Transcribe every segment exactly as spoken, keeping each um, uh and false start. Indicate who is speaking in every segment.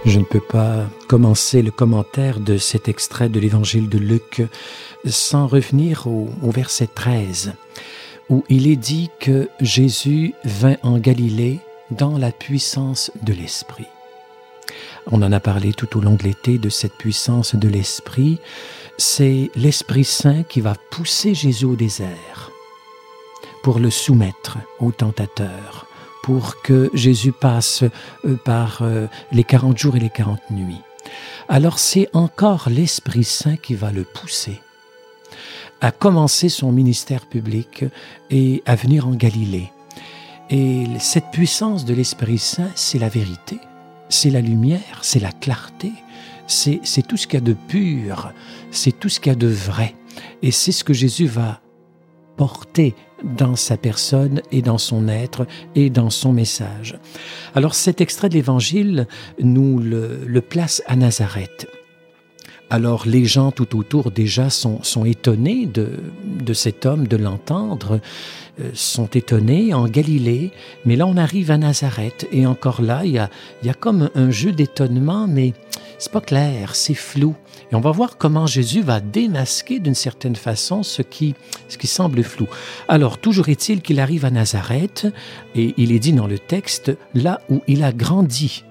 Speaker 1: Je ne peux pas commencer le commentaire de cet extrait de l'évangile de Luc sans revenir au, au verset treize, où il est dit que Jésus vint en Galilée dans la puissance de l'Esprit. On en a parlé tout au long de l'été de cette puissance de l'Esprit. C'est l'Esprit Saint qui va pousser Jésus au désert pour le soumettre au tentateur, pour que Jésus passe par les quarante jours et les quarante nuits. Alors c'est encore l'Esprit Saint qui va le pousser à commencer son ministère public et à venir en Galilée. Et cette puissance de l'Esprit Saint, c'est la vérité, c'est la lumière, c'est la clarté, c'est, c'est tout ce qu'il y a de pur, c'est tout ce qu'il y a de vrai. Et c'est ce que Jésus va porter dans sa personne et dans son être et dans son message. Alors cet extrait de l'Évangile nous le, le place à Nazareth. Alors les gens tout autour déjà sont, sont étonnés de, de cet homme, de l'entendre, euh, sont étonnés en Galilée, mais là on arrive à Nazareth et encore là il y a, il y a comme un jeu d'étonnement, mais c'est pas clair, c'est flou. Et on va voir comment Jésus va démasquer d'une certaine façon ce qui, ce qui semble flou. Alors, toujours est-il qu'il arrive à Nazareth, et il est dit dans le texte, là où il a grandi.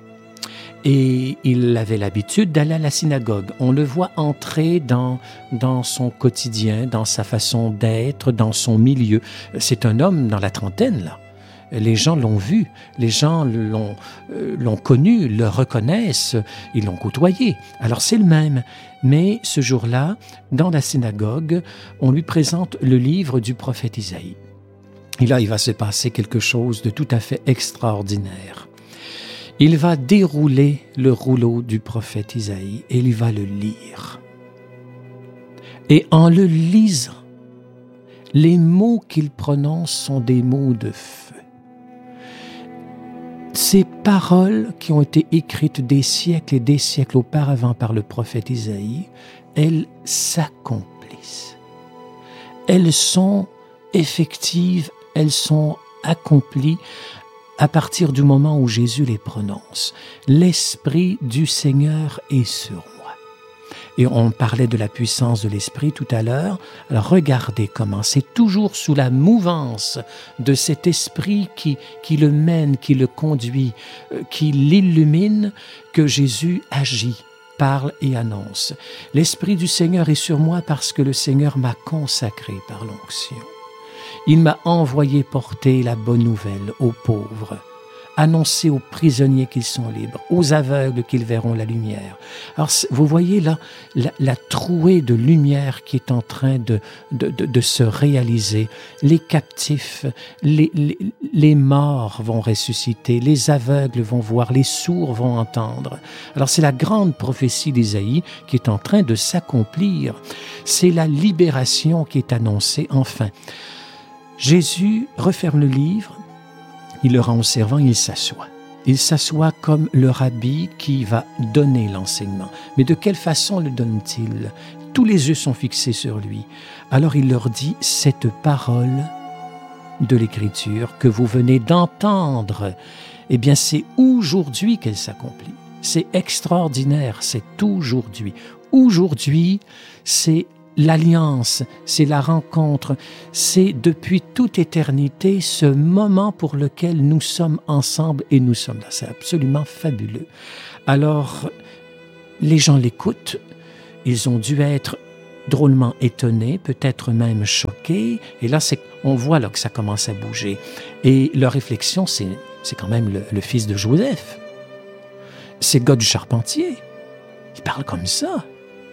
Speaker 1: Et il avait l'habitude d'aller à la synagogue. On le voit entrer dans, dans son quotidien, dans sa façon d'être, dans son milieu. C'est un homme dans la trentaine, là. Les gens l'ont vu, les gens l'ont, euh, l'ont connu, le reconnaissent, ils l'ont côtoyé. Alors c'est le même. Mais ce jour-là, dans la synagogue, on lui présente le livre du prophète Isaïe. Et là, il va se passer quelque chose de tout à fait extraordinaire. Il va dérouler le rouleau du prophète Isaïe et il va le lire. Et en le lisant, les mots qu'il prononce sont des mots de feu. Ces paroles qui ont été écrites des siècles et des siècles auparavant par le prophète Isaïe, elles s'accomplissent. Elles sont effectives, elles sont accomplies à partir du moment où Jésus les prononce. L'Esprit du Seigneur est sur moi. Et on parlait de la puissance de l'Esprit tout à l'heure. Alors regardez comment c'est toujours sous la mouvance de cet Esprit qui, qui le mène, qui le conduit, euh, qui l'illumine, que Jésus agit, parle et annonce. L'Esprit du Seigneur est sur moi parce que le Seigneur m'a consacré par l'onction. Il m'a envoyé porter la bonne nouvelle aux pauvres, annoncer aux prisonniers qu'ils sont libres, aux aveugles qu'ils verront la lumière. Alors, vous voyez là, la, la trouée de lumière qui est en train de, de, de, de se réaliser. Les captifs, les, les, les morts vont ressusciter, les aveugles vont voir, les sourds vont entendre. Alors, c'est la grande prophétie d'Isaïe qui est en train de s'accomplir. C'est la libération qui est annoncée, enfin. Jésus referme le livre, il le rend au servant, il s'assoit. Il s'assoit comme le rabbi qui va donner l'enseignement. Mais de quelle façon le donne-t-il? Tous les yeux sont fixés sur lui. Alors il leur dit, cette parole de l'Écriture que vous venez d'entendre, eh bien c'est aujourd'hui qu'elle s'accomplit. C'est extraordinaire, c'est aujourd'hui. Aujourd'hui, c'est l'alliance, c'est la rencontre, c'est depuis toute éternité ce moment pour lequel nous sommes ensemble et nous sommes là. C'est absolument fabuleux. Alors, les gens l'écoutent, ils ont dû être drôlement étonnés, peut-être même choqués, et là, c'est, on voit là que ça commence à bouger. Et leur réflexion, c'est, c'est quand même le, le fils de Joseph. C'est le gars du charpentier. Il parle comme ça.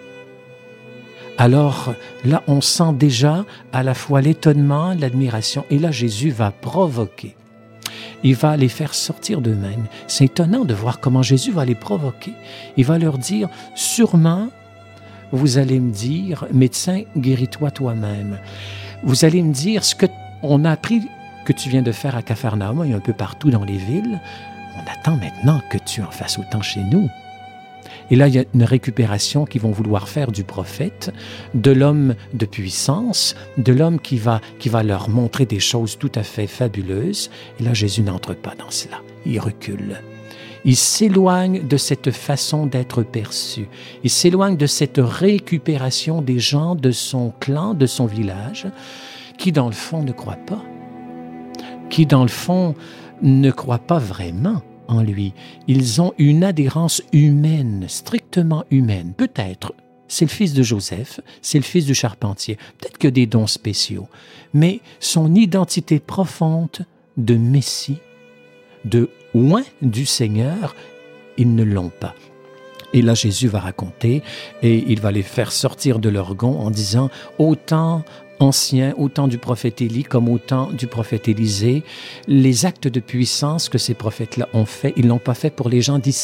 Speaker 1: Alors là, on sent déjà à la fois l'étonnement, l'admiration, et là, Jésus va provoquer. Il va les faire sortir d'eux-mêmes. C'est étonnant de voir comment Jésus va les provoquer. Il va leur dire, sûrement, vous allez me dire, médecin, guéris-toi toi-même. Vous allez me dire, ce qu'on a appris que tu viens de faire à Capharnaüm et un peu partout dans les villes, on attend maintenant que tu en fasses autant chez nous. Et là, il y a une récupération qu'ils vont vouloir faire du prophète, de l'homme de puissance, de l'homme qui va, qui va leur montrer des choses tout à fait fabuleuses. Et là, Jésus n'entre pas dans cela. Il recule. Il s'éloigne de cette façon d'être perçu. Il s'éloigne de cette récupération des gens de son clan, de son village, qui dans le fond ne croient pas, qui dans le fond ne croient pas vraiment en lui. Ils ont une adhérence humaine, strictement humaine. Peut-être, c'est le fils de Joseph, c'est le fils du charpentier, peut-être que des dons spéciaux, mais son identité profonde de Messie, de oint du Seigneur, ils ne l'ont pas. Et là, Jésus va raconter, et il va les faire sortir de leur gonds en disant « Autant ancien, autant du prophète Élie comme autant du prophète Élisée, les actes de puissance que ces prophètes-là ont fait, ils ne l'ont pas fait pour les gens d'ici. »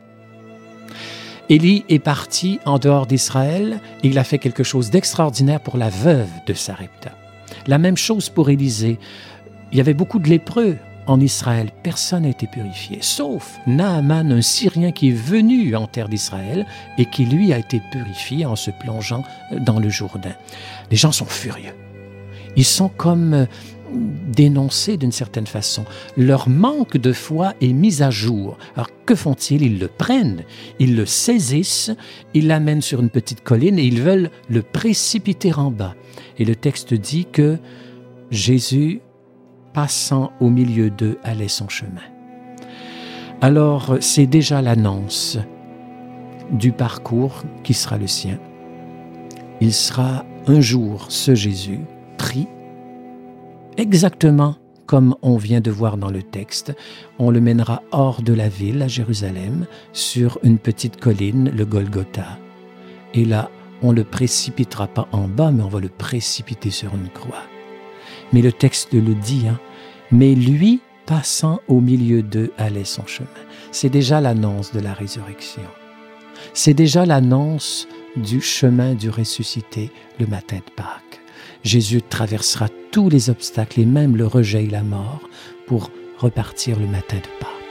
Speaker 1: Élie est parti en dehors d'Israël et il a fait quelque chose d'extraordinaire pour la veuve de Sarepta. La même chose pour Élisée. Il y avait beaucoup de lépreux en Israël. Personne n'a été purifié, sauf Naaman, un Syrien qui est venu en terre d'Israël et qui, lui, a été purifié en se plongeant dans le Jourdain. Les gens sont furieux. Ils sont comme dénoncés d'une certaine façon. Leur manque de foi est mis à jour. Alors, que font-ils? Ils le prennent, ils le saisissent, ils l'amènent sur une petite colline et ils veulent le précipiter en bas. Et le texte dit que Jésus, passant au milieu d'eux, allait son chemin. Alors, c'est déjà l'annonce du parcours qui sera le sien. Il sera un jour, ce Jésus, pris, exactement comme on vient de voir dans le texte. On le mènera hors de la ville, à Jérusalem, sur une petite colline, le Golgotha. Et là, on ne le précipitera pas en bas, mais on va le précipiter sur une croix. Mais le texte le dit, hein, mais lui, passant au milieu d'eux, allait son chemin. C'est déjà l'annonce de la résurrection. C'est déjà l'annonce du chemin du ressuscité le matin de Pâques. Jésus traversera tous les obstacles et même le rejet et la mort pour repartir le matin de Pâques.